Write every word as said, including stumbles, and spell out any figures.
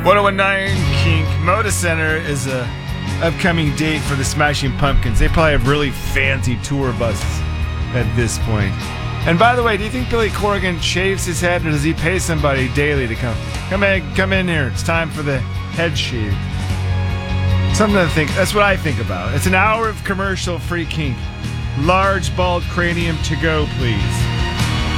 ten nineteen Kink Moda Center is a upcoming date for the Smashing Pumpkins. They probably have really fancy tour buses at this point. And by the way, do you think Billy Corgan shaves his head, or does he pay somebody daily to come come in, come in here? It's time for the head shave. Something to think. That's what I think about. It's an hour of commercial-free kink. Large bald cranium to go, please.